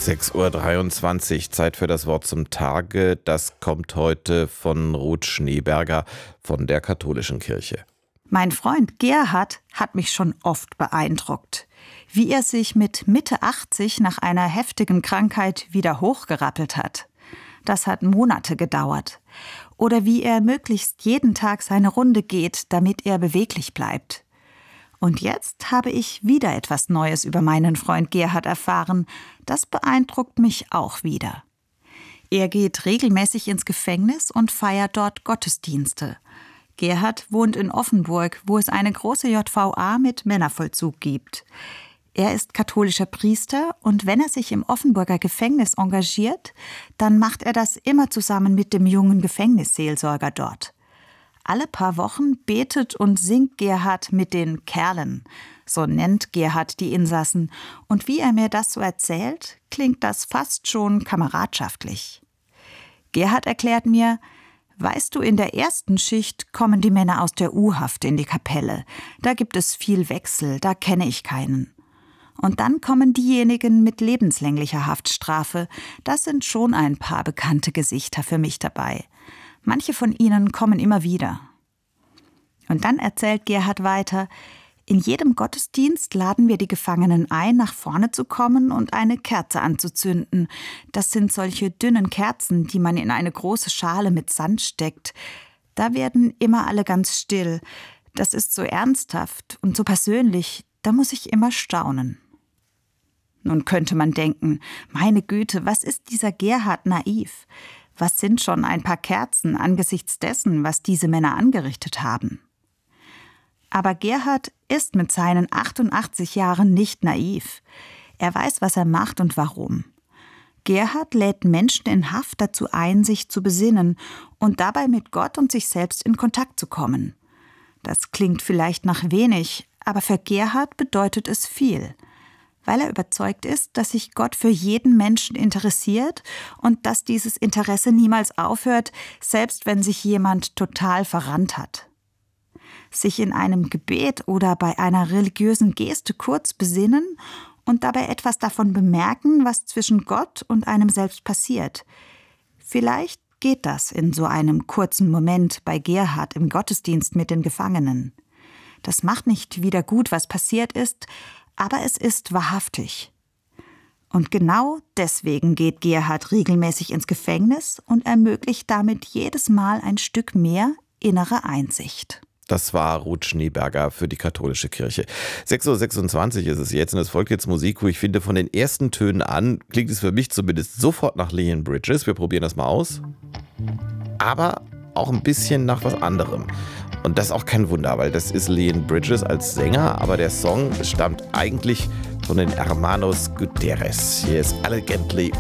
6:23 Uhr, Zeit für das Wort zum Tage. Das kommt heute von Ruth Schneeberger von der Katholischen Kirche. Mein Freund Gerhard hat mich schon oft beeindruckt. Wie er sich mit Mitte 80 nach einer heftigen Krankheit wieder hochgerappelt hat. Das hat Monate gedauert. Oder wie er möglichst jeden Tag seine Runde geht, damit er beweglich bleibt. Und jetzt habe ich wieder etwas Neues über meinen Freund Gerhard erfahren. Das beeindruckt mich auch wieder. Er geht regelmäßig ins Gefängnis und feiert dort Gottesdienste. Gerhard wohnt in Offenburg, wo es eine große JVA mit Männervollzug gibt. Er ist katholischer Priester und wenn er sich im Offenburger Gefängnis engagiert, dann macht er das immer zusammen mit dem jungen Gefängnisseelsorger dort. Alle paar Wochen betet und singt Gerhard mit den Kerlen. So nennt Gerhard die Insassen. Und wie er mir das so erzählt, klingt das fast schon kameradschaftlich. Gerhard erklärt mir, weißt du, in der ersten Schicht kommen die Männer aus der U-Haft in die Kapelle. Da gibt es viel Wechsel, da kenne ich keinen. Und dann kommen diejenigen mit lebenslänglicher Haftstrafe. Das sind schon ein paar bekannte Gesichter für mich dabei. Manche von ihnen kommen immer wieder. Und dann erzählt Gerhard weiter, in jedem Gottesdienst laden wir die Gefangenen ein, nach vorne zu kommen und eine Kerze anzuzünden. Das sind solche dünnen Kerzen, die man in eine große Schale mit Sand steckt. Da werden immer alle ganz still. Das ist so ernsthaft und so persönlich, da muss ich immer staunen. Nun könnte man denken, meine Güte, was ist dieser Gerhard naiv? Was sind schon ein paar Kerzen angesichts dessen, was diese Männer angerichtet haben? Aber Gerhard ist mit seinen 88 Jahren nicht naiv. Er weiß, was er macht und warum. Gerhard lädt Menschen in Haft dazu ein, sich zu besinnen und dabei mit Gott und sich selbst in Kontakt zu kommen. Das klingt vielleicht nach wenig, aber für Gerhard bedeutet es viel. Weil er überzeugt ist, dass sich Gott für jeden Menschen interessiert und dass dieses Interesse niemals aufhört, selbst wenn sich jemand total verrannt hat. Sich in einem Gebet oder bei einer religiösen Geste kurz besinnen und dabei etwas davon bemerken, was zwischen Gott und einem selbst passiert. Vielleicht geht das in so einem kurzen Moment bei Gerhard im Gottesdienst mit den Gefangenen. Das macht nicht wieder gut, was passiert ist, aber es ist wahrhaftig. Und genau deswegen geht Gerhard regelmäßig ins Gefängnis und ermöglicht damit jedes Mal ein Stück mehr innere Einsicht. Das war Ruth Schneeberger für die Katholische Kirche. 6:26 Uhr ist es jetzt und es folgt jetzt Musik, wo ich finde, von den ersten Tönen an klingt es für mich zumindest sofort nach Leon Bridges. Wir probieren das mal aus. Aber auch ein bisschen nach was anderem. Und das ist auch kein Wunder, weil das ist Leon Bridges als Sänger, aber der Song stammt eigentlich von den Hermanos Gutierrez. Hier ist Elegantly